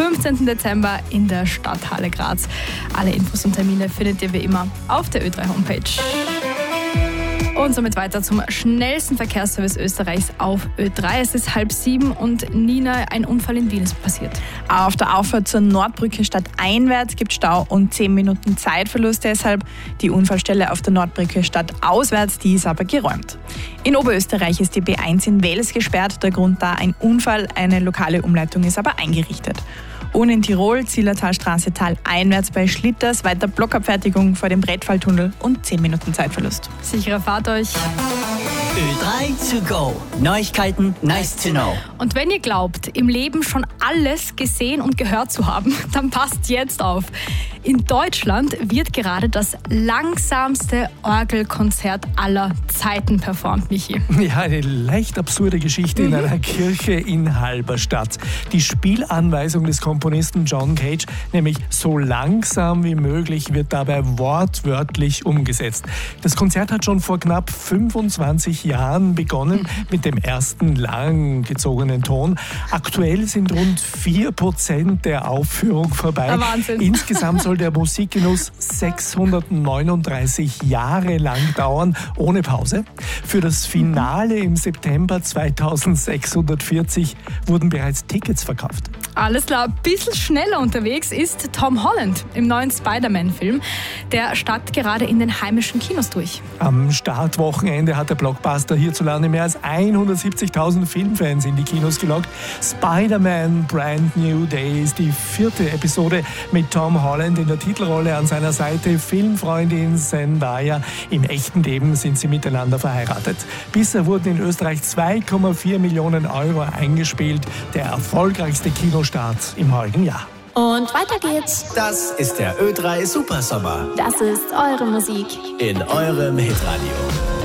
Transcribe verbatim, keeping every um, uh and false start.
fünfzehnten Dezember in der Stadthalle Graz. Alle Infos und Termine findet ihr wie immer auf der Ö drei Homepage. Und somit weiter zum schnellsten Verkehrsservice Österreichs auf Ö drei. Es ist halb sieben und Nina, ein Unfall in Wien ist passiert. Auf der Auffahrt zur Nordbrücke stadteinwärts gibt Stau und zehn Minuten Zeitverlust deshalb. Die Unfallstelle auf der Nordbrücke stadtauswärts, die ist aber geräumt. In Oberösterreich ist die B eins in Wels gesperrt. Der Grund da ein Unfall, eine lokale Umleitung ist aber eingerichtet. Und in Tirol, Zillertalstraße taleinwärts bei Schlitters, weiter Blockabfertigung vor dem Brettfalltunnel und zehn Minuten Zeitverlust. Sicherer Fahrt euch. Ö drei to go. Neuigkeiten, nice to know. Und wenn ihr glaubt, im Leben schon alles gesehen und gehört zu haben, dann passt jetzt auf. In Deutschland wird gerade das langsamste Orgelkonzert aller Zeiten performt, Michi. Ja, eine leicht absurde Geschichte mhm. in einer Kirche in Halberstadt. Die Spielanweisung des Komponisten John Cage, nämlich so langsam wie möglich, wird dabei wortwörtlich umgesetzt. Das Konzert hat schon vor knapp fünfundzwanzig Jahren begonnen mhm. mit dem ersten langgezogenen Ton. Aktuell sind rund vier Prozent der Aufführung vorbei. Der Wahnsinn. Insgesamt soll der Musikgenuss sechshundertneununddreißig Jahre lang dauern, ohne Pause. Für das Finale im September zweitausendsechshundertvierzig wurden bereits Tickets verkauft. Alles klar, ein bisschen schneller unterwegs ist Tom Holland im neuen Spider-Man-Film. Der startet gerade in den heimischen Kinos durch. Am Startwochenende hat der Blockbuster hierzulande mehr als hundertsiebzigtausend Filmfans in die Kinos gelockt. Spider-Man Brand New Day ist die vierte Episode mit Tom Holland in der Titelrolle, an seiner Seite Filmfreundin Zendaya. Im echten Leben sind sie miteinander verheiratet. Bisher wurden in Österreich zwei Komma vier Millionen Euro eingespielt. Der erfolgreichste Kinostart im heurigen Jahr. Und weiter geht's. Das ist der Ö drei Supersommer. Das ist eure Musik. In eurem Hitradio.